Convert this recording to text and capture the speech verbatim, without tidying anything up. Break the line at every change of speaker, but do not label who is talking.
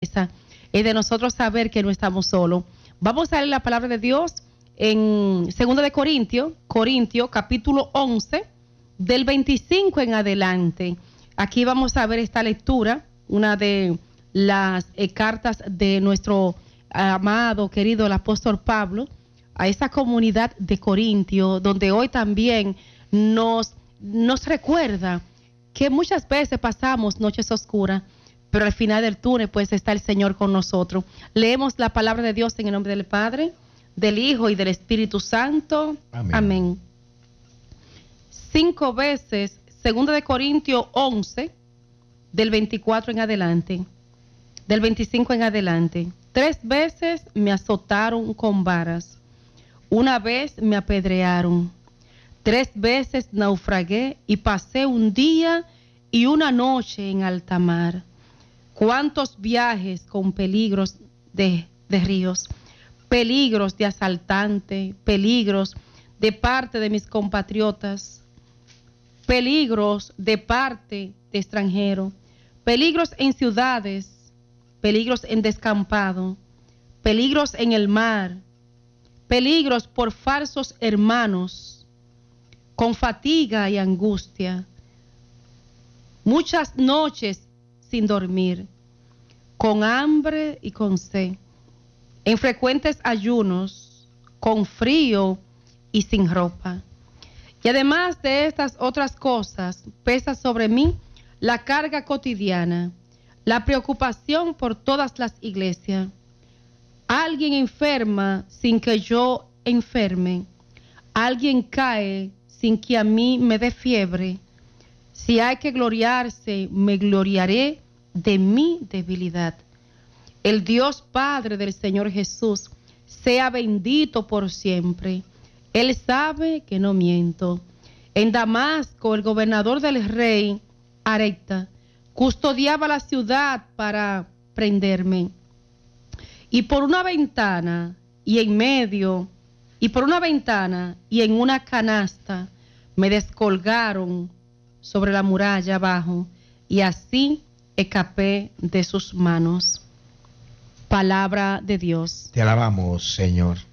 fortaleza es de nosotros saber que no estamos solos. Vamos a leer la palabra de Dios en segundo de Corintios, Corintios capítulo once, del veinticinco en adelante. Aquí vamos a ver esta lectura, una de las eh, cartas de nuestro amado, querido, el apóstol Pablo, a esa comunidad de Corintio, donde hoy también nos, nos recuerda que muchas veces pasamos noches oscuras, pero al final del túnel pues está el Señor con nosotros. Leemos la palabra de Dios en el nombre del Padre, del Hijo y del Espíritu Santo. Amén. Amén. Cinco veces, segundo de Corintios once, del veinticuatro en adelante, del veinticinco en adelante. Tres veces me azotaron con varas, una vez me apedrearon, tres veces naufragué y pasé un día y una noche en alta mar. Cuántos viajes con peligros de, de ríos, peligros de asaltante, peligros de parte de mis compatriotas, peligros de parte de extranjero, peligros en ciudades, peligros en descampado, peligros en el mar, peligros por falsos hermanos, con fatiga y angustia, muchas noches sin dormir, con hambre y con sed, en frecuentes ayunos, con frío y sin ropa. Y además de estas otras cosas, pesa sobre mí la carga cotidiana, la preocupación por todas las iglesias. Alguien enferma sin que yo enferme. Alguien cae sin que a mí me dé fiebre. Si hay que gloriarse, me gloriaré de mi debilidad. El Dios Padre del Señor Jesús sea bendito por siempre. Él sabe que no miento. En Damasco, el gobernador del rey, Arecta, custodiaba la ciudad para prenderme. Y por una ventana y en medio, y por una ventana y en una canasta, me descolgaron sobre la muralla abajo, y así escapé de sus manos. Palabra de Dios.
Te alabamos, Señor.